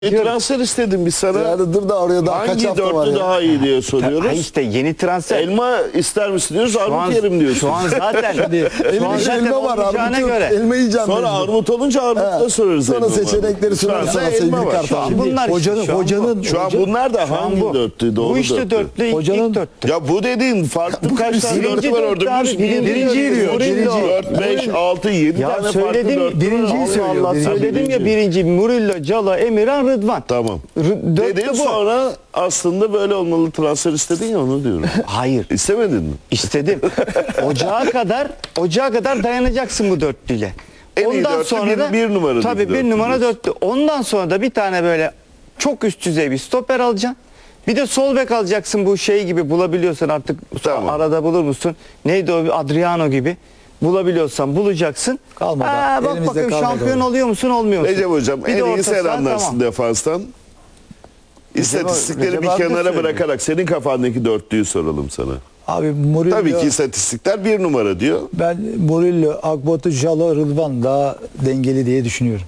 Transfer istedim biz sana. Yani dur da oraya daha kaç Hangi hafta var dörtlü ya? daha iyi diye soruyoruz. Ha işte yeni transfer. Elma ister misin diyoruz, armut yerim diyorsun. Şu an zaten şu an zaten elma var, olmayacağına armut göre. elma yiyeceğim. Sonra mecbur. armut olunca armut da sorarız. Sonra elma var mı? seçenekleri Şu anda sunarız sana elma sevgili var. Kartal. Şu an bunlar hocanın Şu an bunlar da hangi bu. dörtlü? Doğru Bu işte dörtlü, ilk Hocanın- dörtlü. Ya bu dediğin farklı kaç tane birinci dörtlü var orada? dörtlü abi, birinciyi diyor, birinci. 4, 5, 6, 7 Ya tane farklı söyledim, dörtlü var. birinciyi Allah söylüyor, Allah, Söyledim ya birinci Murillo, Calo, Emirhan, Rıdvan. Tamam. Dörtlü Dedin bu. sonra aslında böyle olmalı, transfer istedin ya, onu diyorum. Hayır. İstemedin mi? İstedim. Ocağa kadar dayanacaksın bu dörtlüyle. En iyi dörtlü bir numaradaki tabii bir dörtlü numara diyorsun. dörtlü. Ondan sonra da bir tane böyle çok üst düzey bir stoper alacaksın. Bir de sol bek alacaksın, bu şey gibi bulabiliyorsan artık, Tamam. arada bulur musun? Neydi o, Adriano gibi. Bulabiliyorsan bulacaksın. Kalmadı. Bak Elimizde bakayım kalmadı şampiyon o. oluyor musun, olmuyor musun? Recep Hocam Bir de en iyi orta sen saha, anlarsın tamam. defanstan. İstatistikleri Recep bir abi de kenara söylüyor. bırakarak senin kafandaki dörtlüyü soralım sana. Abi Murillo, Tabii ki istatistikler bir numara diyor. ben Murillo, Akbotu, Jalo, Rıdvan daha dengeli diye düşünüyorum.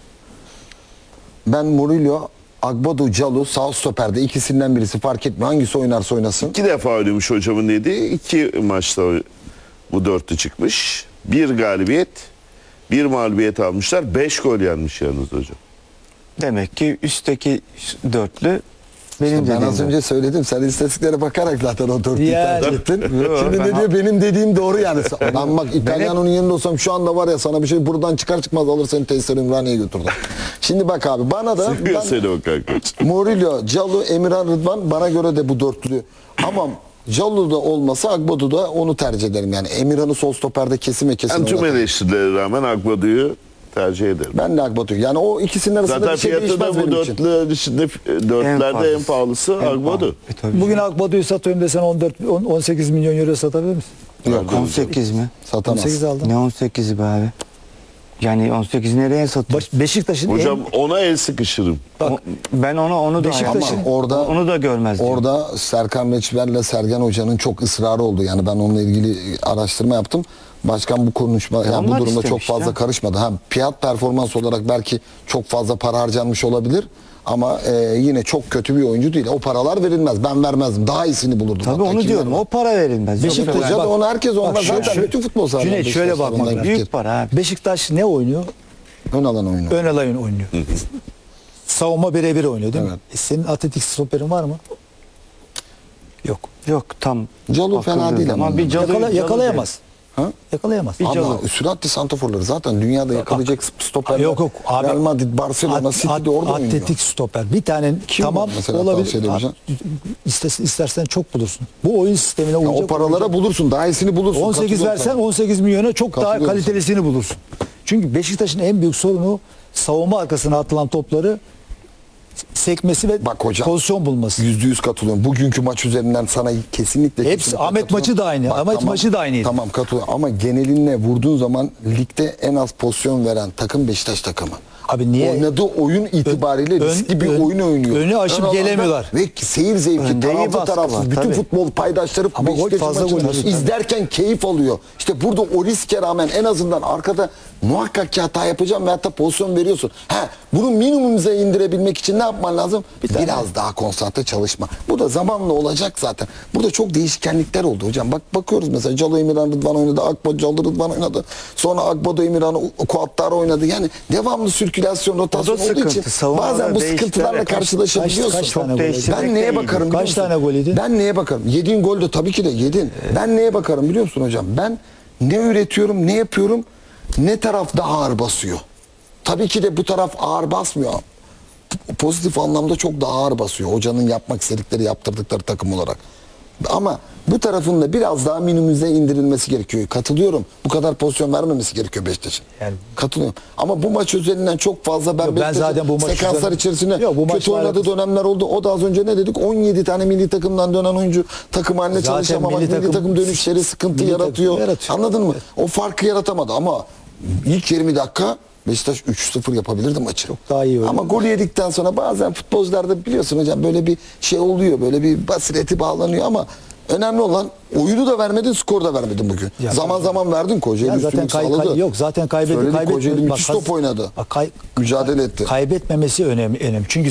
Ben Murillo, Agbodu, Calu, sağ stoperde ikisinden birisi fark etmiyor. Hangisi oynarsa oynasın. 2 defa oynamış hocamın dediği. 2 maçta bu dörtlü çıkmış. 1 galibiyet, 1 mağlubiyet almışlar. 5 gol yenmiş yalnız hocam. Demek ki üstteki dörtlü benim Ben dediğim az önce söyledim. Sen istatistiklere bakarak zaten o dörtlüyü Yani. tercih ettin. Yok, Şimdi ben- ne diyor? Benim dediğim doğru yani. Ben bak İtalyan'ın yerinde olsam şu anda var ya, sana bir şey buradan çıkar çıkmaz alır seni testere Ümraniye'ye götürdüm. Şimdi bak abi, bana da Seviyor seni o kanka. Murillo, Calu, Emirhan, Rıdvan bana göre de bu dörtlü. Ama Calu da olmasa Agbodu da onu tercih ederim. Yani Emirhan'ı sol stoperde kesime kesin Ben tüm oynatırım. eleştirilere rağmen Agbadu'yu tercih ederim. Ben de Agbodu. Yani o ikisinin arasında Zaten bir şey fiyatı değişmez da bu benim için. dörtlerde en pahalısı Agbodu. Bugün Akbotu'yu satıyorum desen 18 milyon euro satabilir misin? Yok. 18 mi? Satamaz. 18 aldım. Ne 18'i be abi? Yani 18 nereye satıyor? Beşiktaş'ın Hocam ona el sıkışırım. Ben onu da Beşiktaş'ın- Ama orada onu da görmezdim. orada Serkan Reçber'le Sergen Hoca'nın çok ısrarı oldu. Yani ben onunla ilgili araştırma yaptım. Başkan bu konuşma, yani bu onlar durumda çok istemiş fazla ya. karışmadı. Ha, fiyat performans olarak belki çok fazla para harcanmış olabilir. Ama yine çok kötü bir oyuncu değil. O paralar verilmez. Ben vermezdim. Daha iyisini bulurdum. Tabii hatta. onu Kim diyorum. vermez? O para verilmez. Beşiktaş- Hoca da onu herkes olmaz. Bak Zaten şöyle- bütün futbol sahaları. Cüneyt, şöyle Beşiktaş'tan bakmak ondan lazım. fikir. Büyük para abi. Beşiktaş ne oynuyor? Ön alan oyunu. Ön alan oynuyor. Savunma birebir oynuyor değil mi? Evet. Senin atletik stoperin var mı? Yok. Yok tam. Calu fena bakıldığı değil zaman ama. bir Calu- Yakalayamaz. Ha? Yakalayamaz. Bir Calu. Ama süratli santraforları zaten dünyada yakalayacak stoperler. Yok abi. Real Madrid, Barcelona, City'de orada oynuyor. Atletik stoper. Bir tane Kim tamam var mesela olabilir. tavsiye edebileceğin? İstersen çok bulursun. Bu oyun sistemine Ya uyacak. o paralara bulursun. Daha iyisini bulursun. 18 Katılıyorum versen sana. 18 milyona çok daha Katılıyorum kalitelisini bulursun. Çünkü Beşiktaş'ın en büyük sorunu savunma arkasına atılan topları sekmesi ve Bak hocam, pozisyon bulması. %100 katılıyorum. Bugünkü maç üzerinden sana kesinlikle Hepsi, kesinlikle Ahmet katılıyorum. maçı da aynı. Ahmet maçı da aynıydı. Tamam, katılıyorum ama geneline vurduğun zaman ligde en az pozisyon veren takım Beşiktaş takımı. Abi niye? Oynadığı oyun itibariyle riskli bir oyun oynuyor. önü açıp Ön alanda gelemiyorlar. Ve seyir zevki, Önde iyi taraflı baskı tarafsız. var, Bütün tabii. futbol paydaşları Ama gol Beşiktaş'ın fazla maçını gol oluyor. izlerken keyif alıyor. İşte burada o riske rağmen en azından arkada muhakkak ki hata yapacağım veyahut da pozisyon veriyorsun. Bunu minimumuza indirebilmek için ne yapman lazım? Biraz daha konsantre çalışma. Bu da zamanla olacak zaten. Burada çok değişkenlikler oldu hocam. Bak bakıyoruz mesela Calu Emirhan Rıdvan oynadı. Akbado Calu Rıdvan oynadı. Sonra Akbado Emirhan Kuattar oynadı. Yani devamlı sirkülasyon, rotasyon olduğu için sıkıntı. Savunmalar bazen bu değişti. sıkıntılarla Evet. karşılaşabiliyorsun. Kaç tane gol değişti. Ben neye Iyiydi. bakarım biliyor Kaç musun? tane gol yedi? Ben neye bakarım? Yediğin gol de tabii ki de yedin. Ben neye bakarım biliyor musun hocam? Ben ne üretiyorum, ne yapıyorum, ne taraf daha ağır basıyor. Tabii ki de bu taraf ağır basmıyor. Pozitif anlamda çok daha ağır basıyor. Hocanın yapmak istedikleri, yaptırdıkları takım olarak. Ama bu tarafın da biraz daha minimize indirilmesi gerekiyor. Katılıyorum. Bu kadar pozisyon vermemesi gerekiyor Beşiktaş'ın. Yani- Katılıyorum. Ama bu maç üzerinden çok fazla ben, Yok, ben zaten bu maç sekanslar üzerinden- içerisinde Yok, bu kötü maçla oynadığı alakası- dönemler oldu. O da az önce ne dedik? 17 tane milli takımdan dönen oyuncu takım haline Zaten çalışamamak, milli takım dönüşleri sıkıntı milli takım yaratıyor. yaratıyor. Anladın mı? O farkı yaratamadı ama ilk 20 dakika Beşiktaş 3-0 yapabilirdi maçı. Çok daha iyi oynadı. Ama gol yedikten sonra bazen futbolcularda biliyorsun hocam böyle bir şey oluyor. Böyle bir basireti bağlanıyor ama Önemli olan oyunu da vermedin, skoru da vermedin bugün. Ya zaman zaman verdin, Kocaeli Ya zaten üstünlük sağladı. yok zaten Söyledik, Kocaeli Bak, müthiş top oynadı. Bak, Mücadele etti. Kaybetmemesi önemli. Çünkü